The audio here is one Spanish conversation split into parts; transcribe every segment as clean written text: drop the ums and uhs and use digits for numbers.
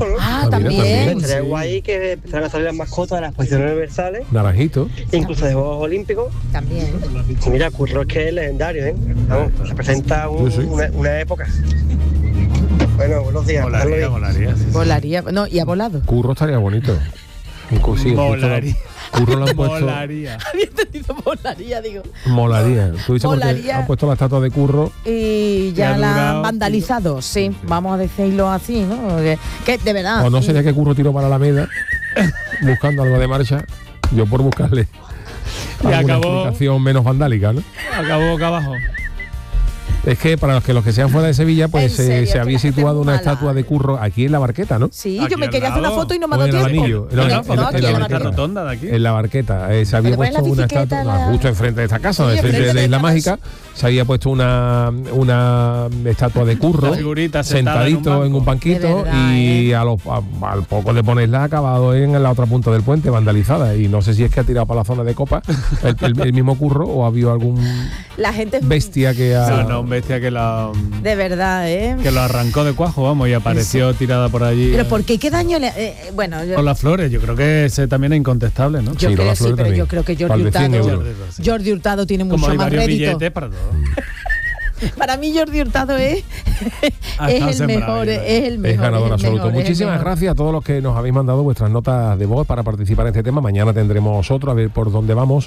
curro, ¿no? Ah, también. Estaría guay que empezaran a salir las mascotas de las exposiciones universales. Naranjito. Incluso de Juegos Olímpicos. También. Y mira, curro es que es legendario, ¿eh? Vamos, representa una época. Bueno, buenos días. Volaría. No, y ha volado. Curro estaría bonito. Inclusive. Volaría. Curro lo han puesto. Molaría. Había entendido volaría, digo. Molaría. Tú dices porque Molaría. han puesto la estatua de Curro. Y ya la han vandalizado, sí. Vamos a decirlo así, ¿no? Que de verdad. O no sería que Curro tiró para la Alameda buscando algo de marcha. Yo por buscarle alguna explicación menos vandálica, ¿no? Acabó boca abajo. Es que para los que sean fuera de Sevilla, pues serio, se había situado una mala. estatua de Curro aquí en la Barqueta, ¿no? Sí, Aquí yo me al quería hacer una lado. foto y no me O ha en el dado tiempo. Anillo. No, aquí en la en la Barqueta. rotonda de aquí. En la Barqueta. Se había Te pones la puesto una bicicleta, estatua justo enfrente de esta casa, Sí, enfrente enfrente de de Isla esta Mágica. Se había puesto una estatua de Curro La figurita sentada sentadito en un banquito, De verdad, y al poco de ponerla ha acabado en la otra punta del puente vandalizada, y no sé si es que ha tirado para la zona de Copa el mismo Curro o ha habido algún La gente bestia que ha... No, un bestia que de verdad, ¿eh? lo arrancó de cuajo, vamos, y apareció tirada por allí. Pero ¿por qué daño le bueno, Con las flores, yo creo que ese también es incontestable, ¿no? yo Sí, creo las sí, flores pero yo también. creo que Para el de 100 euros. Jordi Hurtado tiene Como mucho hay más varios rédito. billetes para todo. Para mí Jordi Hurtado es el mejor, es el mejor. Es ganador el absoluto. mejor, es el Muchísimas mejor. gracias a todos los que nos habéis mandado vuestras notas de voz para participar en este tema. Mañana tendremos otro, a ver por dónde vamos.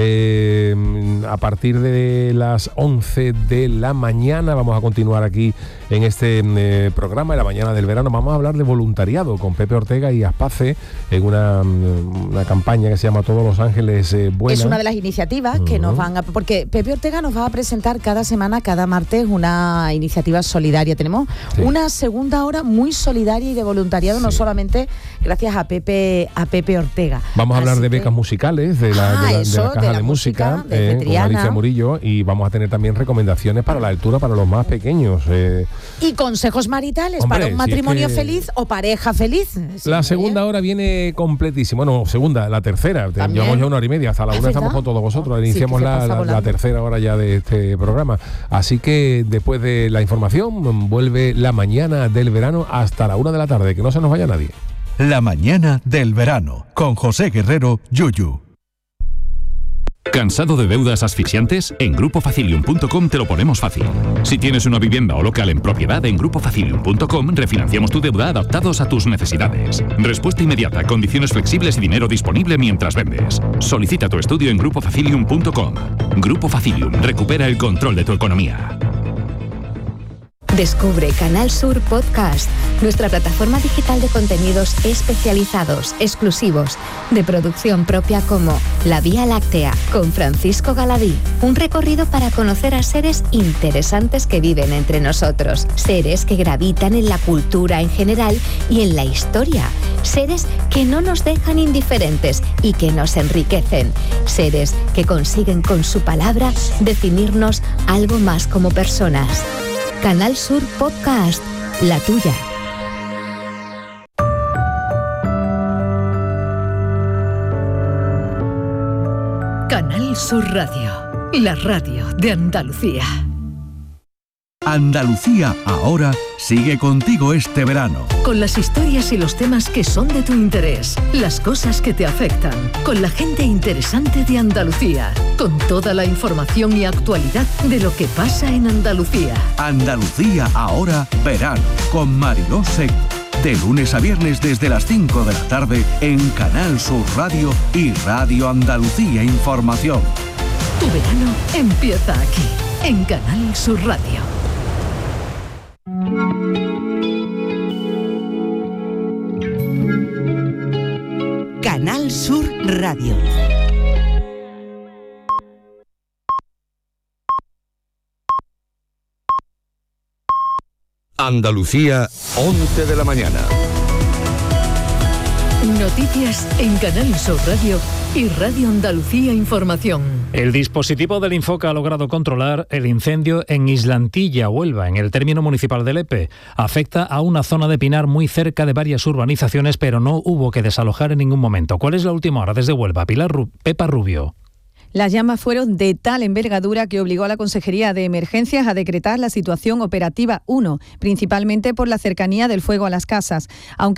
A partir de las 11 de la mañana vamos a continuar aquí en este programa, en la mañana del verano. Vamos a hablar de voluntariado con Pepe Ortega y Aspace en una campaña que se llama Todos los Ángeles Buena. Es una de las iniciativas que nos van a... Porque Pepe Ortega nos va a presentar cada semana, cada martes, una iniciativa solidaria. Tenemos una segunda hora muy solidaria y de voluntariado, no solamente gracias a Pepe Ortega. Vamos a hablar Así de que- becas musicales, de la Caja de Música, de con Triana. Alicia Murillo, y vamos a tener también recomendaciones para la lectura para los más pequeños. Y consejos maritales Hombre, para si un es matrimonio que- feliz o pareja feliz. La segunda hora viene completísima. Bueno, segunda, la tercera. También. Llevamos ya una hora y media. Hasta la ¿Es una estamos verdad? con todos vosotros. Sí, Iniciamos que se pasa la volando. tercera hora ya de este programa. Así que después de la información, vuelve la mañana del verano hasta la 1 de la tarde. Que no se nos vaya nadie. La mañana del verano con José Guerrero, Yuyu. ¿Cansado de deudas asfixiantes? En GrupoFacilium.com te lo ponemos fácil. Si tienes una vivienda o local en propiedad, en GrupoFacilium.com refinanciamos tu deuda adaptados a tus necesidades. Respuesta inmediata, condiciones flexibles y dinero disponible mientras vendes. Solicita tu estudio en GrupoFacilium.com. Grupo Facilium, recupera el control de tu economía. Descubre Canal Sur Podcast, nuestra plataforma digital de contenidos especializados, exclusivos, de producción propia como La Vía Láctea, con Francisco Galadí. Un recorrido para conocer a seres interesantes que viven entre nosotros, seres que gravitan en la cultura en general y en la historia, seres que no nos dejan indiferentes y que nos enriquecen, seres que consiguen con su palabra definirnos algo más como personas. Canal Sur Podcast, la tuya. Canal Sur Radio, la radio de Andalucía. Andalucía ahora sigue contigo este verano. Con las historias y los temas que son de tu interés, las cosas que te afectan, con la gente interesante de Andalucía, con toda la información y actualidad de lo que pasa en Andalucía. Andalucía ahora verano con Mariló Seco. De lunes a viernes desde las 5 de la tarde en Canal Sur Radio y Radio Andalucía Información. Tu verano empieza aquí, en Canal Sur Radio. Canal Sur Radio. Andalucía, 11 de la mañana. Noticias en Canal Sur Radio y Radio Andalucía Información. El dispositivo del Infoca ha logrado controlar el incendio en Islantilla, Huelva, en el término municipal de Lepe. Afecta a una zona de pinar muy cerca de varias urbanizaciones, pero no hubo que desalojar en ningún momento. ¿Cuál es la última hora desde Huelva? Pepa Rubio. Las llamas fueron de tal envergadura que obligó a la Consejería de Emergencias a decretar la situación operativa 1, principalmente por la cercanía del fuego a las casas. Aunque